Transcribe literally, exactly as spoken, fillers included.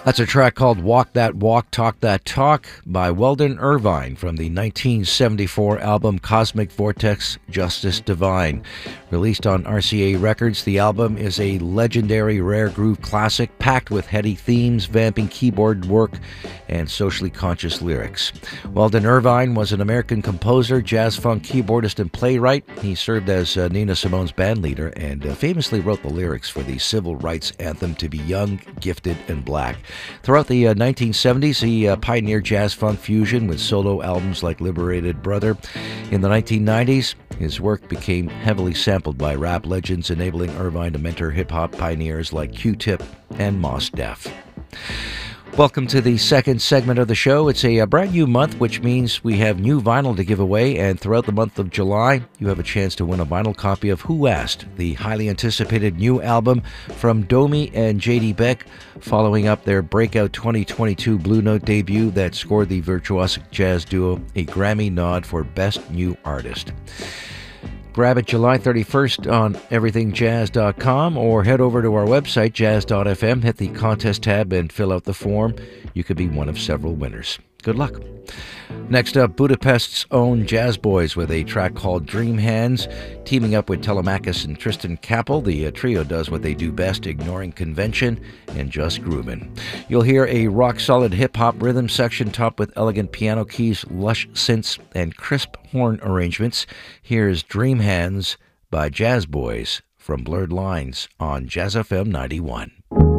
That's a track called Walk That Walk, Talk That Talk by Weldon Irvine from the nineteen seventy-four album Cosmic Vortex, Justice Divine. Released on R C A Records, the album is a legendary rare groove classic packed with heady themes, vamping keyboard work, and socially conscious lyrics. Weldon Irvine was an American composer, jazz funk keyboardist, and playwright. He served as uh, Nina Simone's band leader and uh, famously wrote the lyrics for the civil rights anthem To Be Young, Gifted, and Black. Throughout the uh, nineteen seventies, he uh, pioneered jazz funk fusion with solo albums like Liberated Brother. In the nineteen nineties, his work became heavily sampled by rap legends, enabling Irvine to mentor hip-hop pioneers like Q-Tip and Mos Def. Welcome to the second segment of the show. It's a, a brand new month, which means we have new vinyl to give away, and throughout the month of July, you have a chance to win a vinyl copy of Who Asked, the highly anticipated new album from Domi and J D Beck, following up their breakout twenty twenty-two Blue Note debut that scored the virtuosic jazz duo a Grammy nod for Best New Artist. Grab it July thirty-first on everything jazz dot com or head over to our website, jazz dot f m, hit the contest tab and fill out the form. You could be one of several winners. Good luck. Next up, Budapest's own Jazz Boys with a track called Dream Hands. Teaming up with Telemachus and Tristan Kappel, the uh, trio does what they do best, ignoring convention and just grooving. You'll hear a rock-solid hip-hop rhythm section topped with elegant piano keys, lush synths, and crisp horn arrangements. Here's Dream Hands by Jazz Boys from Blurred Lines on Jazz F M ninety-one.